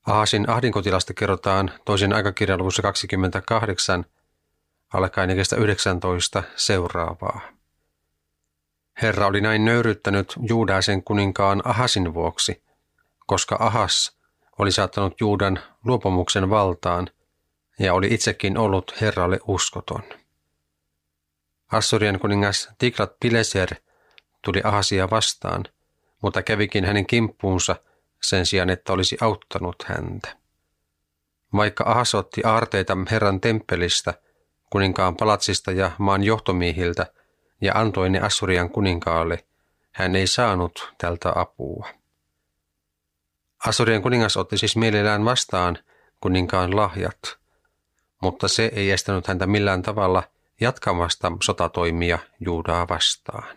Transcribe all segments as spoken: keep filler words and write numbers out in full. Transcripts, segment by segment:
Ahasin ahdinkotilasta kerrotaan toisen aikakirjan luvussa kaksikymmentäkahdeksan alkaen jakeesta yhdeksäntoista seuraavaa. Herra oli näin nöyryyttänyt Juudasen kuninkaan Ahasin vuoksi, koska Ahas oli saattanut Juudan luopumuksen valtaan ja oli itsekin ollut Herralle uskoton. Assurian kuningas Tiglat-Pileser tuli Ahasia vastaan, mutta kävikin hänen kimppuunsa sen sijaan, että olisi auttanut häntä. Vaikka Ahas otti aarteita Herran temppelistä, kuninkaan palatsista ja maan johtomiehiltä ja antoi ne Assurian kuninkaalle, hän ei saanut tältä apua. Assurian kuningas otti siis mielellään vastaan kuninkaan lahjat, mutta se ei estänyt häntä millään tavalla jatkamasta sotatoimia Juudaa vastaan.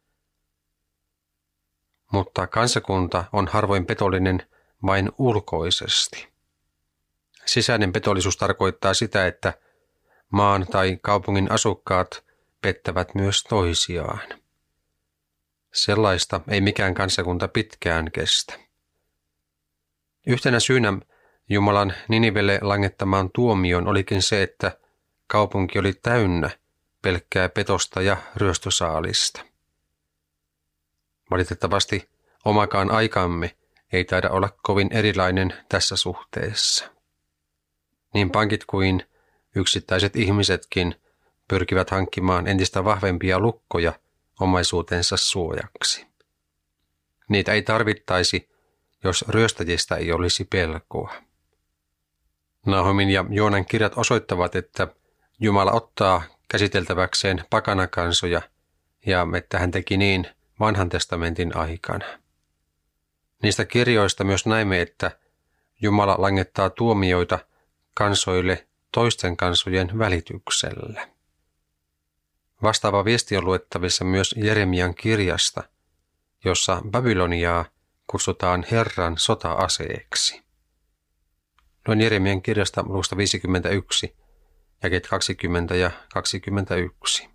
Mutta kansakunta on harvoin petollinen vain ulkoisesti. Sisäinen petollisuus tarkoittaa sitä, että maan tai kaupungin asukkaat pettävät myös toisiaan. Sellaista ei mikään kansakunta pitkään kestä. Yhtenä syynä Jumalan Ninivelle langettamaan tuomion olikin se, että kaupunki oli täynnä pelkkää petosta ja ryöstösaalista. Valitettavasti omakaan aikamme ei taida olla kovin erilainen tässä suhteessa. Niin pankit kuin yksittäiset ihmisetkin pyrkivät hankkimaan entistä vahvempia lukkoja omaisuutensa suojaksi. Niitä ei tarvittaisi, jos ryöstäjistä ei olisi pelkoa. Nahumin ja Joonan kirjat osoittavat, että Jumala ottaa käsiteltäväkseen pakanakansoja ja että hän teki niin Vanhan testamentin aikana. Niistä kirjoista myös näemme, että Jumala langettaa tuomioita kansoille toisten kansojen välityksellä. Vastaava viesti on luettavissa myös Jeremian kirjasta, jossa Babyloniaa kutsutaan Herran sota-aseeksi. Luen Jeremian kirjasta luvusta viisikymmentäyksi, jakeet kaksikymmentä ja kaksikymmentäyksi.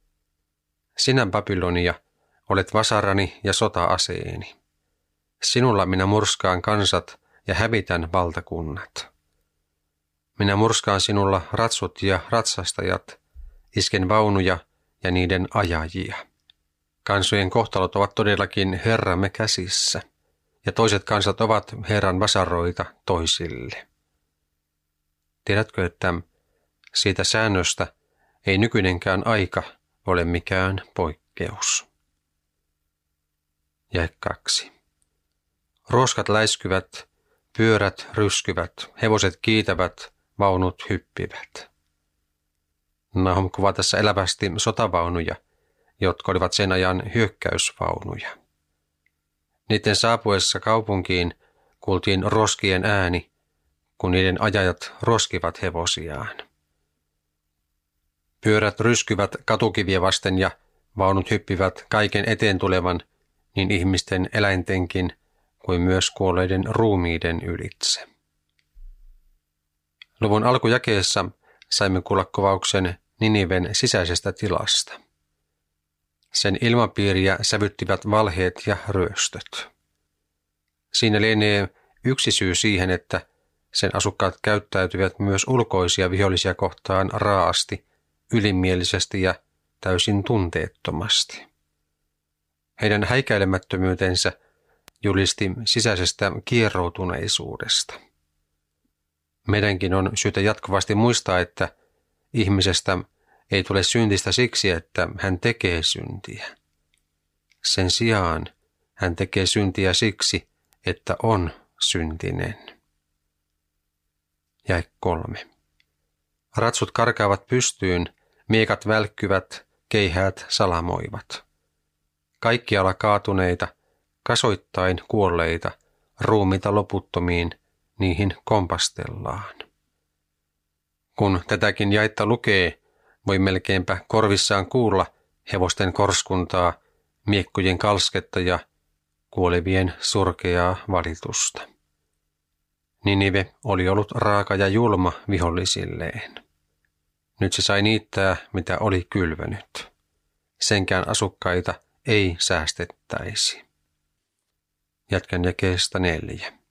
Sinä, Babylonia, olet vasarani ja sota-aseeni. Sinulla minä murskaan kansat ja hävitän valtakunnat. Minä murskaan sinulla ratsut ja ratsastajat, isken vaunuja ja niiden ajajia. Kansojen kohtalot ovat todellakin Herramme käsissä, ja toiset kansat ovat Herran vasaroita toisille. Tiedätkö, että siitä säännöstä ei nykyinenkään aika ole mikään poikkeus? Jae kaksi. Roskat läiskyvät, pyörät ryskyvät, hevoset kiitävät, vaunut hyppivät. Nahum kuvaa tässä elävästi sotavaunuja, jotka olivat sen ajan hyökkäysvaunuja. Niiden saapuessa kaupunkiin kuultiin roskien ääni, kun niiden ajajat roskivat hevosiaan. Pyörät ryskyvät katukiviä vasten ja vaunut hyppivät kaiken eteen tulevan, niin ihmisten, eläintenkin kuin myös kuolleiden ruumiiden ylitse. Luvun alkujakeessa saimme kuulla kuvauksen Niniven sisäisestä tilasta. Sen ilmapiiriä sävyttivät valheet ja ryöstöt. Siinä lienee yksi syy siihen, että sen asukkaat käyttäytyvät myös ulkoisia vihollisia kohtaan raasti, ylimielisesti ja täysin tunteettomasti. Heidän häikäilemättömyytensä julisti sisäisestä kieroutuneisuudesta. Meidänkin on syytä jatkuvasti muistaa, että ihmisestä ei tule syntistä siksi, että hän tekee syntiä. Sen sijaan hän tekee syntiä siksi, että on syntinen. Jae kolme. Ratsut karkaavat pystyyn, miekat välkkyvät, keihäät salamoivat. Kaikkialla kaatuneita, kasoittain kuolleita, ruumiita loputtomiin, niihin kompastellaan. Kun tätäkin jaetta lukee, voi melkeinpä korvissaan kuulla hevosten korskuntaa, miekkojen kalsketta ja kuolevien surkeaa valitusta. Ninive oli ollut raaka ja julma vihollisilleen. Nyt se sai niittää, mitä oli kylvänyt. Senkään asukkaita ei säästettäisi. Jatkan jakeesta neljä.